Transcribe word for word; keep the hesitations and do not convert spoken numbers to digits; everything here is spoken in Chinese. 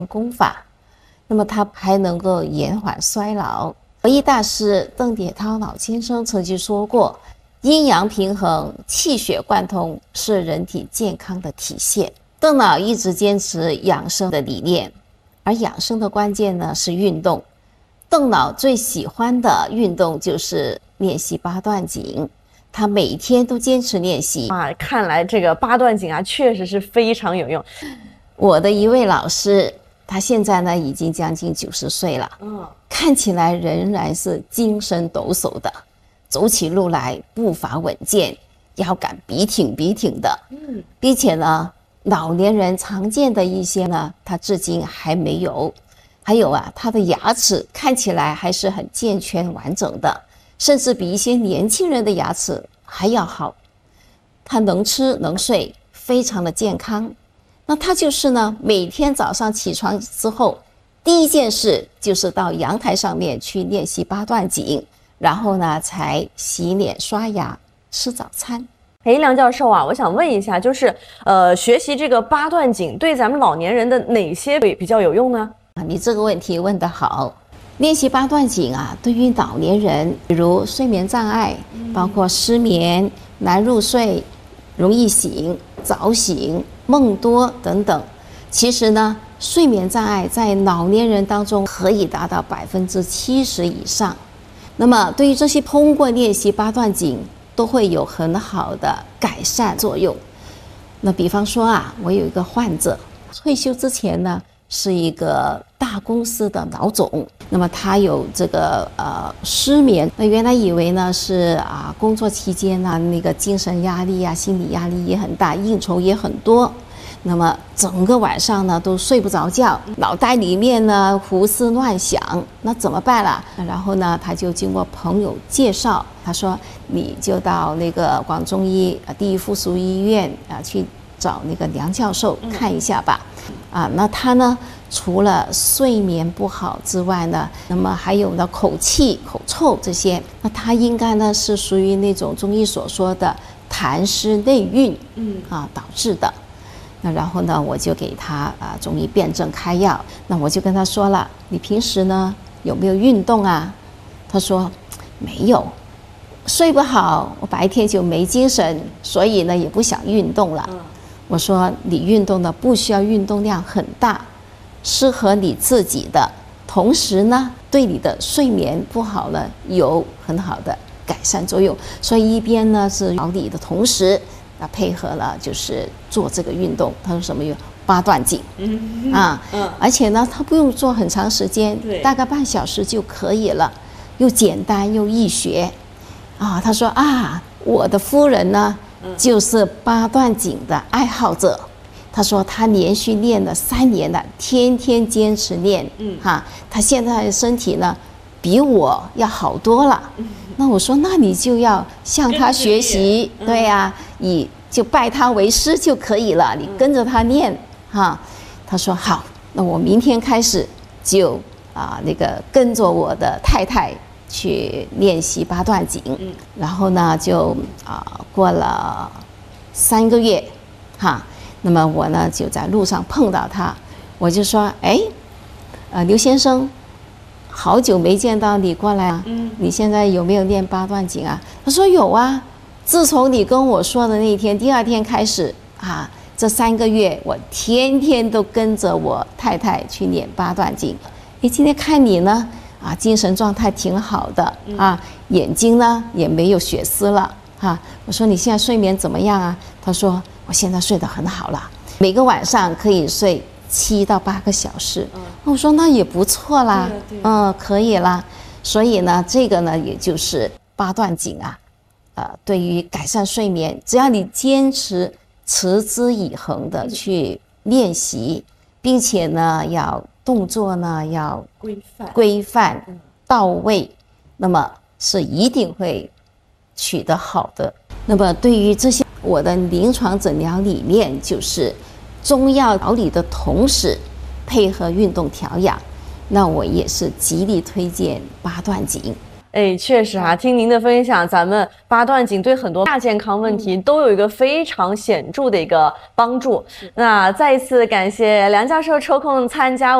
功法，那么它还能够延缓衰老。国医大师邓铁涛老先生曾经说过，阴阳平衡、气血贯通是人体健康的体现。邓老一直坚持养生的理念，而养生的关键呢是运动。邓老最喜欢的运动就是练习八段锦，他每天都坚持练习啊。看来这个八段锦啊，确实是非常有用。 我的一位老师，他现在呢已经将近九十岁了， 嗯， 看起来仍然是精神抖擞的，走起路来步伐稳健，腰杆笔挺笔挺的，嗯，并且呢，老年人常见的一些呢，他至今还没有。还有啊，他的牙齿看起来还是很健全完整的，甚至比一些年轻人的牙齿还要好。他能吃能睡，非常的健康。那他就是呢，每天早上起床之后，第一件事就是到阳台上面去练习八段锦，然后呢才洗脸刷牙吃早餐。 哎，梁教授啊，我想问一下，就是呃，学习这个八段锦对咱们老年人的哪些比较有用呢？ 啊，你这个问题问得好。练习八段锦啊，对于老年人，比如睡眠障碍，包括失眠、难入睡、容易醒、早醒、梦多等等。其实呢，睡眠障碍在老年人当中可以达到百分之七十以上。那么，对于这些通过练习八段锦，都会有很好的改善作用。那比方说啊，我有一个患者，退休之前呢，是一个大公司的老总，那么他有这个呃失眠，那原来以为呢是啊工作期间呢那个精神压力啊、心理压力也很大，应酬也很多，那么整个晚上呢都睡不着觉，脑袋里面呢胡思乱想，那怎么办啦？然后呢他就经过朋友介绍，他说你就到那个广中医第一附属医院啊去找那个梁教授看一下吧。啊，那他呢，除了睡眠不好之外呢，那么还有呢口气、口臭这些，那他应该呢是属于那种中医所说的痰湿内蕴，嗯啊导致的。那然后呢，我就给他啊中医辨证开药。那我就跟他说了，你平时呢有没有运动啊？他说没有，睡不好，我白天就没精神，所以呢也不想运动了。我说你运动的不需要运动量很大，适合你自己的，同时呢对你的睡眠不好呢有很好的改善作用。所以一边呢是调理的同时，啊配合了就是做这个运动。他说什么有八段锦，嗯啊，嗯，而且呢他不用做很长时间，大概半小时就可以了，又简单又易学。啊，他说啊，我的夫人呢就是八段锦的爱好者，他说他连续练了三年了，天天坚持练，嗯哈，他现在的身体呢比我要好多了。嗯、那我说，那你就要向他学习，嗯、对呀、啊，你就拜他为师就可以了，你跟着他练哈。他说好，那我明天开始就啊那个跟着我的太太去练习八段锦，嗯、然后呢就啊过了三个月，哈，那么我呢就在路上碰到他，我就说，哎，呃刘先生，好久没见到你过来啊，嗯、你现在有没有练八段锦啊？他说有啊，自从你跟我说的那一天，第二天开始啊，这三个月我天天都跟着我太太去练八段锦。哎，今天看你呢。啊，精神状态挺好的啊，眼睛呢也没有血丝了哈。我说你现在睡眠怎么样啊？他说我现在睡得很好了，每个晚上可以睡七到八个小时。嗯、我说那也不错啦，嗯，可以啦。所以呢，这个呢也就是八段锦啊，呃，对于改善睡眠，只要你坚持持之以恒的去练习，并且呢要。动作呢要规范、规范到位，那么是一定会取得好的。那么对于这些，我的临床诊疗理念就是中药调理的同时配合运动调养，那我也是极力推荐八段锦。 哎，确实啊，听您的分享，咱们八段锦对很多亚健康问题都有一个非常显著的一个帮助。那再一次感谢梁教授抽空参加。